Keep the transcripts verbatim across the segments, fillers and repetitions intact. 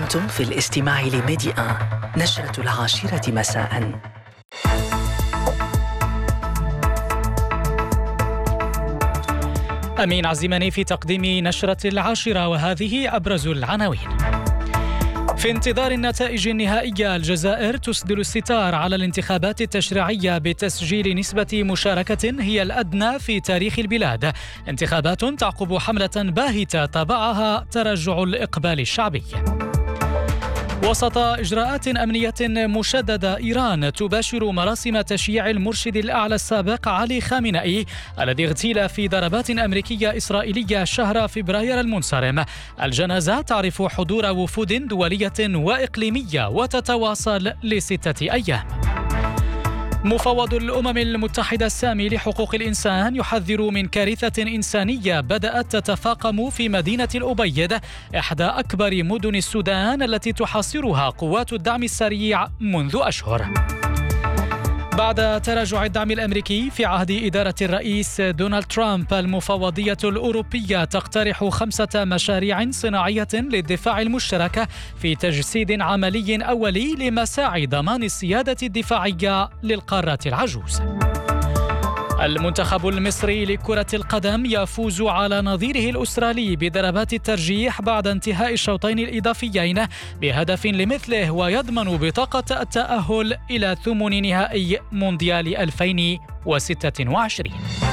أنتم في الاستماع لميديا نشرة العاشرة مساء. أمين عزيماني في تقديم نشرة العاشرة، وهذه أبرز العناوين. في انتظار النتائج النهائية، الجزائر تسدل الستار على الانتخابات التشريعية بتسجيل نسبة مشاركة هي الأدنى في تاريخ البلاد. انتخابات تعقب حملة باهتة تبعها تراجع الإقبال الشعبي. وسط إجراءات أمنية مشددة، إيران تباشر مراسم تشييع المرشد الأعلى السابق علي خامنئي الذي اغتيل في ضربات أمريكية إسرائيلية شهر فبراير المنصرم. الجنازة تعرف حضور وفود دولية وإقليمية وتتواصل لستة أيام. مفوض الأمم المتحدة السامي لحقوق الإنسان يحذر من كارثة إنسانية بدأت تتفاقم في مدينة الأبيض، إحدى أكبر مدن السودان التي تحاصرها قوات الدعم السريع منذ أشهر. بعد تراجع الدعم الأمريكي في عهد إدارة الرئيس دونالد ترامب، المفوضية الأوروبية تقترح خمسة مشاريع صناعية للدفاع المشترك في تجسيد عملي أولي لمساعي ضمان السيادة الدفاعية للقارة العجوز. المنتخب المصري لكرة القدم يفوز على نظيره الأسترالي بضربات الترجيح بعد انتهاء الشوطين الإضافيين بهدف لمثله، ويضمن بطاقة التأهل إلى ثمن نهائي مونديال ألفين وستة وعشرين.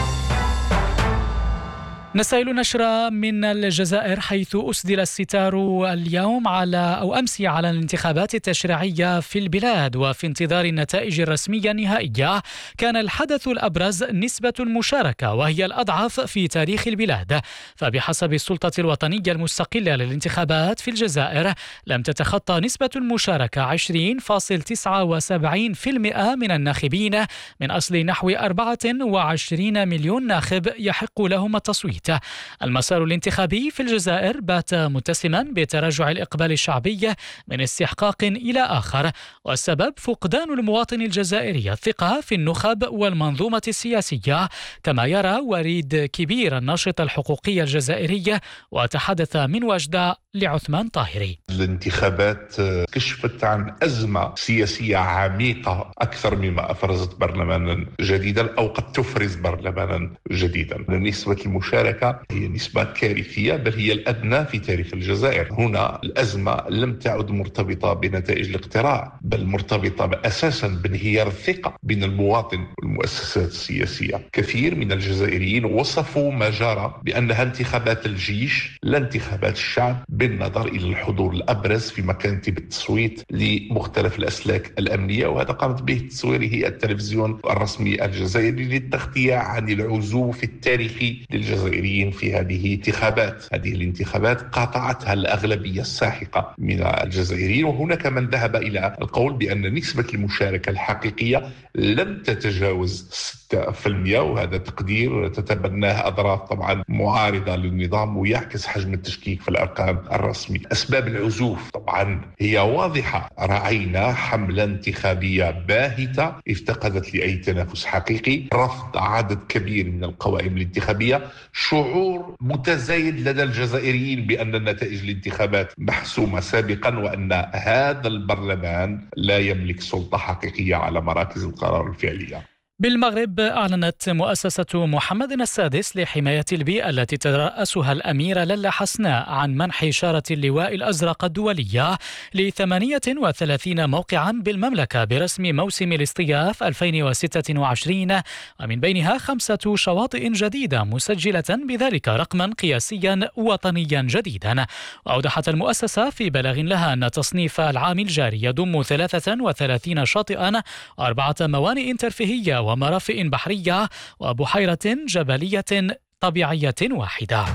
نستهل نشرة من الجزائر، حيث أسدل الستار اليوم على أو أمس على الانتخابات التشريعية في البلاد، وفي انتظار النتائج الرسمية النهائية كان الحدث الأبرز نسبة المشاركة، وهي الأضعف في تاريخ البلاد. فبحسب السلطة الوطنية المستقلة للانتخابات في الجزائر، لم تتخطى نسبة المشاركة عشرين فاصلة تسعة وسبعين بالمئة من الناخبين من أصل نحو أربعة وعشرين مليون ناخب يحق لهم التصويت. المسار الانتخابي في الجزائر بات متسما بتراجع الإقبال الشعبي من استحقاق إلى آخر، والسبب فقدان المواطن الجزائري الثقة في النخب والمنظومة السياسية، كما يرى وريد كبير الناشط الحقوقي الجزائري، وتحدث من وجدة لعثمان طاهري. الانتخابات كشفت عن أزمة سياسية عميقة أكثر مما أفرزت برلمانا جديدا أو قد تفرز برلمانا جديدا. نسبة المشاركة هي نسبة كارثية، بل هي الأدنى في تاريخ الجزائر. هنا الأزمة لم تعد مرتبطة بنتائج الاقتراع، بل مرتبطة أساسا بانهيار الثقة بين المواطن والمؤسسات السياسية. كثير من الجزائريين وصفوا ما جرى بأنها انتخابات الجيش لا انتخابات الشعب، بالنظر إلى الحضور الأبرز في مكاتب التصويت لمختلف الأسلاك الأمنية، وهذا قامت به تصويره التلفزيون الرسمي الجزائري للتغطية عن العزوف التاريخي للجزائريين في هذه الانتخابات. هذه الانتخابات قاطعتها الأغلبية الساحقة من الجزائريين، وهناك من ذهب إلى القول بأن نسبة المشاركة الحقيقية لم تتجاوز ستة بالمئة، وهذا تقدير تتبناه أطراف طبعا معارضة للنظام ويعكس حجم التشكيك في الأرقام الرسمي. أسباب العزوف طبعا هي واضحة، رأينا حملة انتخابية باهتة افتقدت لأي تنافس حقيقي، رفض عدد كبير من القوائم الانتخابية، شعور متزايد لدى الجزائريين بأن النتائج الانتخابات محسومة سابقا، وأن هذا البرلمان لا يملك سلطة حقيقية على مراكز القرار الفعلية. بالمغرب، أعلنت مؤسسة محمد السادس لحماية البيئة التي ترأسها الأميرة للا حسناء عن منح إشارة اللواء الأزرق الدولية ل ثمانية وثلاثين موقعا بالمملكة برسم موسم الاصطياف ألفين وستة وعشرين، ومن بينها خمسة شواطئ جديدة مسجلة بذلك رقما قياسيا وطنيا جديدا. وأوضحت المؤسسة في بلاغ لها أن تصنيف العام الجاري يضم ثلاثة وثلاثين شاطئا وأربعة موانئ ترفيهية ومرافئ بحرية وبحيرة جبلية طبيعية واحدة.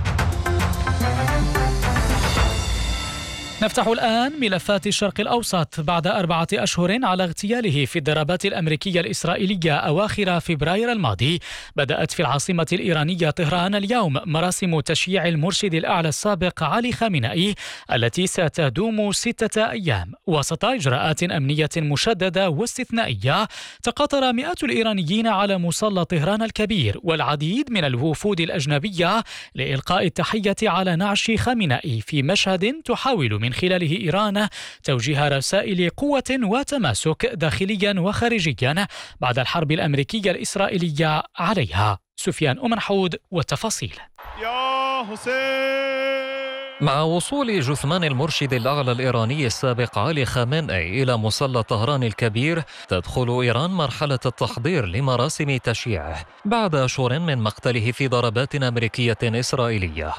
نفتح الآن ملفات الشرق الأوسط. بعد أربعة أشهر على اغتياله في الضربات الأمريكية الإسرائيلية أواخر فبراير الماضي، بدأت في العاصمة الإيرانية طهران اليوم مراسم تشييع المرشد الأعلى السابق علي خامنئي التي ستدوم ستة أيام. وسط إجراءات أمنية مشددة واستثنائية، تقاطر مئات الإيرانيين على مصلى طهران الكبير والعديد من الوفود الأجنبية لإلقاء التحية على نعش خامنئي في مشهد تحاول من من خلاله إيران توجيه رسائل قوة وتماسك داخليا وخارجيا بعد الحرب الأمريكية الإسرائيلية عليها. سفيان أم حود والتفاصيل. يا حسين. مع وصول جثمان المرشد الأعلى الإيراني السابق علي خامنئي إلى مصلى طهران الكبير، تدخل إيران مرحلة التحضير لمراسم تشييعه بعد أشهر من مقتله في ضربات أمريكية إسرائيلية.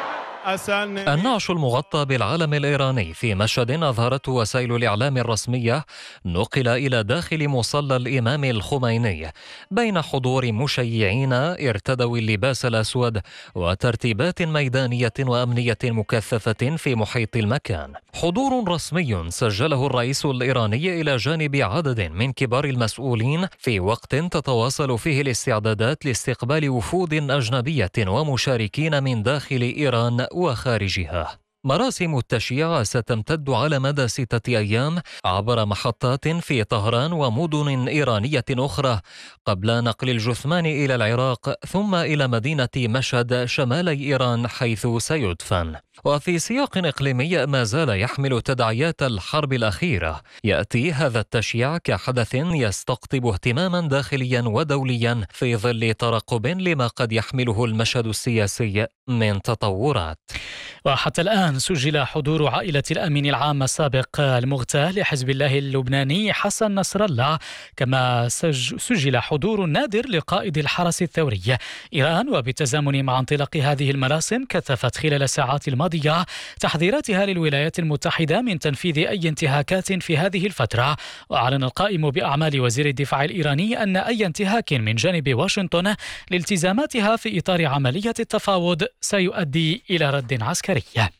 النعش المغطى بالعلم الإيراني في مشهد أظهرته وسائل الإعلام الرسمية نقل إلى داخل مصلى الإمام الخميني بين حضور مشيعين ارتدوا اللباس الأسود وترتيبات ميدانية وأمنية مكثفة في محيط المكان. حضور رسمي سجله الرئيس الإيراني إلى جانب عدد من كبار المسؤولين في وقت تتواصل فيه الاستعدادات لاستقبال وفود أجنبية ومشاركين من داخل إيران وخارجها. مراسم التشييع ستمتد على مدى ستة أيام عبر محطات في طهران ومدن إيرانية أخرى قبل نقل الجثمان إلى العراق ثم إلى مدينة مشهد شمالي إيران حيث سيدفن. وفي سياق إقليمي ما زال يحمل تداعيات الحرب الأخيرة، يأتي هذا التشييع كحدث يستقطب اهتماما داخليا ودوليا في ظل ترقب لما قد يحمله المشهد السياسي من تطورات. وحتى الآن سجل حضور عائلة الأمين العام السابق المغتال لحزب الله اللبناني حسن نصر الله، كما سجل حضور نادر لقائد الحرس الثوري. إيران وبالتزامن مع انطلاق هذه المراسم كثفت خلال الساعات الماضية تحذيراتها للولايات المتحدة من تنفيذ أي انتهاكات في هذه الفترة. وأعلن القائم بأعمال وزير الدفاع الإيراني أن أي انتهاك من جانب واشنطن لالتزاماتها في إطار عملية التفاوض سيؤدي إلى رد عسكري.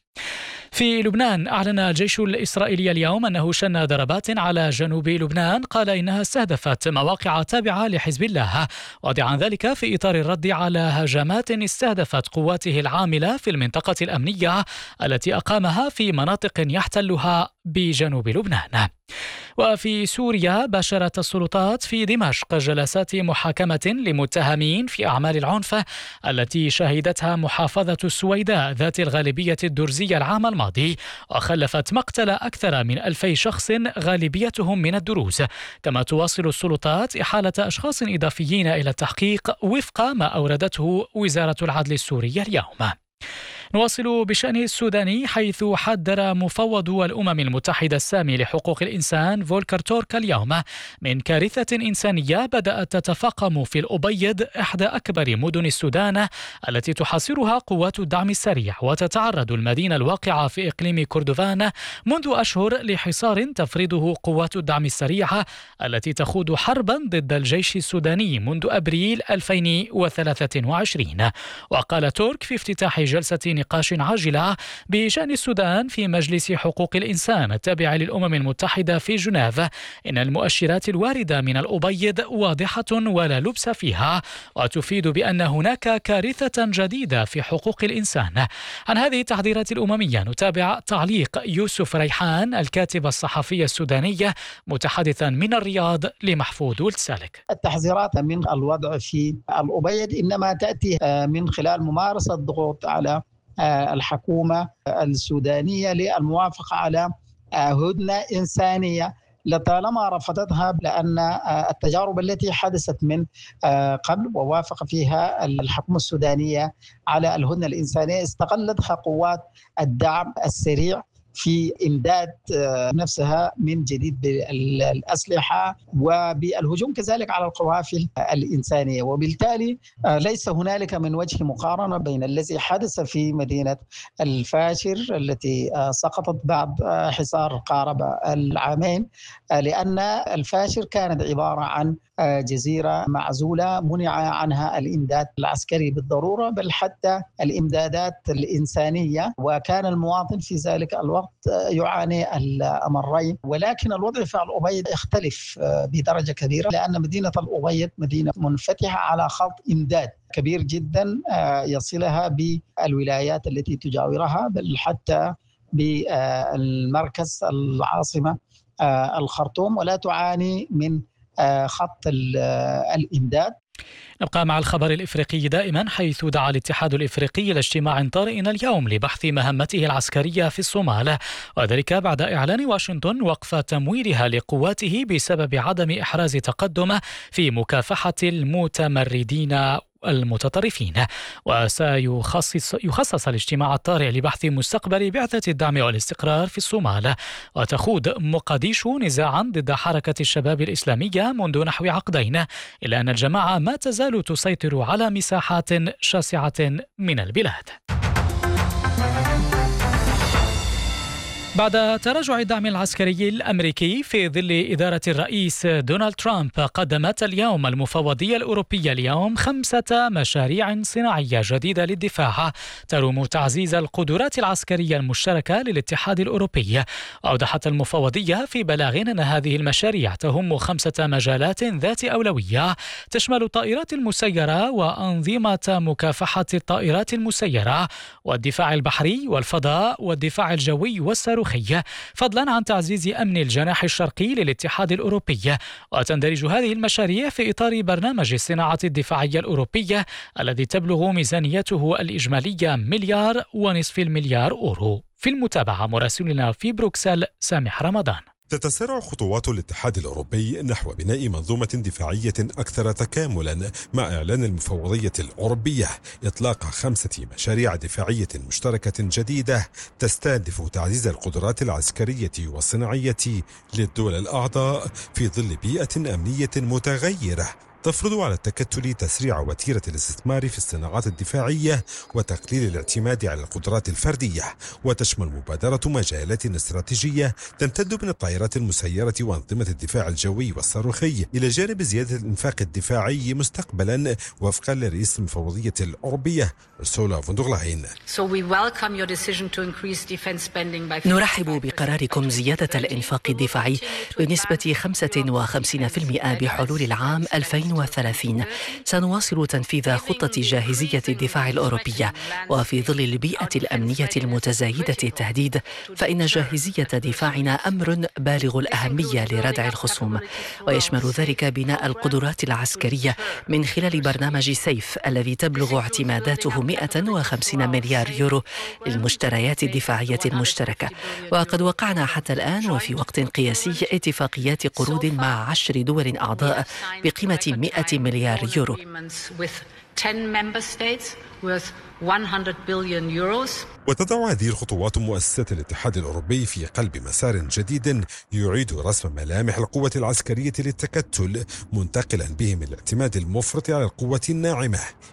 في لبنان أعلن الجيش الإسرائيلي اليوم أنه شن ضربات على جنوب لبنان قال إنها استهدفت مواقع تابعة لحزب الله، واضعا ذلك في إطار الرد على هجمات استهدفت قواته العاملة في المنطقة الأمنية التي أقامها في مناطق يحتلها بجنوب لبنان. وفي سوريا باشرت السلطات في دمشق جلسات محاكمة لمتهمين في أعمال العنف التي شهدتها محافظة السويداء ذات الغالبية الدرزية العام الماضي، وخلفت مقتل أكثر من ألفي شخص غالبيتهم من الدروز. كما تواصل السلطات إحالة أشخاص إضافيين إلى التحقيق وفق ما أوردته وزارة العدل السورية اليوم. نواصل بشأنه السوداني، حيث حذر مفوض الأمم المتحدة السامي لحقوق الإنسان فولكر تورك اليوم من كارثة إنسانية بدأت تتفاقم في الأبيض، إحدى أكبر مدن السودان التي تحاصرها قوات الدعم السريع، وتتعرض المدينة الواقعة في إقليم كردفان منذ أشهر لحصار تفرضه قوات الدعم السريع التي تخوض حربا ضد الجيش السوداني منذ أبريل ألفين وثلاثة وعشرين. وقال تورك في افتتاح جلسة نقاش عاجلة بشأن السودان في مجلس حقوق الإنسان التابع للأمم المتحدة في جنيف إن المؤشرات الواردة من الأبيض واضحة ولا لبس فيها، وتفيد بأن هناك كارثة جديدة في حقوق الإنسان. عن هذه التحذيرات الأممية نتابع تعليق يوسف ريحان الكاتب الصحفي السوداني متحدثا من الرياض لمحفوظ ولسالك. التحذيرات من الوضع في الأبيض إنما تأتي من خلال ممارسة ضغوط على الحكومة السودانية للموافقة على هدنة إنسانية لطالما رفضتها، لأن التجارب التي حدثت من قبل ووافق فيها الحكومة السودانية على الهدنة الإنسانية استغلتها قوات الدعم السريع في إمداد نفسها من جديد بالأسلحة وبالهجوم كذلك على القوافل الإنسانية. وبالتالي ليس هنالك من وجه مقارنة بين الذي حدث في مدينة الفاشر التي سقطت بعد حصار قارب العامين، لأن الفاشر كانت عبارة عن جزيرة معزولة منع عنها الإمداد العسكري بالضرورة بل حتى الإمدادات الإنسانية، وكان المواطن في ذلك الوقت يعاني الأمرين. ولكن الوضع في الأبيض يختلف بدرجة كبيرة، لأن مدينة الأبيض مدينة منفتحة على خط إمداد كبير جدا يصلها بالولايات التي تجاورها بل حتى بالمركز العاصمة الخرطوم، ولا تعاني من خط الإمداد. نبقى مع الخبر الإفريقي دائما، حيث دعا الاتحاد الإفريقي لاجتماع طارئ اليوم لبحث مهمته العسكرية في الصومال، وذلك بعد إعلان واشنطن وقف تمويلها لقواته بسبب عدم إحراز تقدم في مكافحة المتمردين المتطرفين. وسيخصص يخصص الاجتماع الطارئ لبحث مستقبل بعثة الدعم والاستقرار في الصومال. وتخوض مقديشو نزاعا ضد حركة الشباب الإسلامية منذ نحو عقدين، إلا أن الجماعة ما تزال تسيطر على مساحات شاسعة من البلاد. بعد تراجع الدعم العسكري الأمريكي في ظل إدارة الرئيس دونالد ترامب، قدمت اليوم المفوضية الأوروبية اليوم خمسة مشاريع صناعية جديدة للدفاع تروم تعزيز القدرات العسكرية المشتركة للاتحاد الأوروبي. أوضحت المفوضية في بلاغ أن هذه المشاريع تهم خمسة مجالات ذات أولوية، تشمل الطائرات المسيرة وأنظمة مكافحة الطائرات المسيرة والدفاع البحري والفضاء والدفاع الجوي والصاروخي، فضلا عن تعزيز أمن الجناح الشرقي للاتحاد الأوروبي. وتندرج هذه المشاريع في إطار برنامج الصناعة الدفاعية الأوروبية الذي تبلغ ميزانيته الإجمالية مليار ونصف المليار أورو. في المتابعة مراسلنا في بروكسل سامح رمضان. تتسارع خطوات الاتحاد الأوروبي نحو بناء منظومة دفاعية أكثر تكاملا، مع إعلان المفوضية الأوروبية إطلاق خمسة مشاريع دفاعية مشتركة جديدة تستهدف تعزيز القدرات العسكرية والصناعية للدول الأعضاء في ظل بيئة أمنية متغيرة تفرض على التكتل تسريع وتيرة الاستثمار في الصناعات الدفاعية وتقليل الاعتماد على القدرات الفردية. وتشمل مبادرة مجالات استراتيجية تمتد من الطائرات المسيرة وأنظمة الدفاع الجوي والصاروخي، إلى جانب زيادة الإنفاق الدفاعي مستقبلا، وفقا لرئيس المفوضية الأوروبية أرسولا فون دير لاين. نرحب بقراركم زيادة الإنفاق الدفاعي بنسبة خمسة وخمسين بالمئة بحلول العام ألفين وثلاثين. سنواصل تنفيذ خطة جاهزية الدفاع الأوروبية، وفي ظل البيئة الأمنية المتزايدة التهديد، فإن جاهزية دفاعنا أمر بالغ الأهمية لردع الخصوم، ويشمل ذلك بناء القدرات العسكرية من خلال برنامج سيف الذي تبلغ اعتماداته مئة وخمسين مليار يورو للمشتريات الدفاعية المشتركة. وقد وقعنا حتى الآن وفي وقت قياسي اتفاقيات قروض مع عشر دول أعضاء بقيمة مئة مليار يورو. وتضع هذه الخطوات مؤسسات الاتحاد الأوروبي في قلب مسار جديد يعيد رسم ملامح القوة العسكرية للتكتل، منتقلا به من الاعتماد المفرط على القوة الناعمة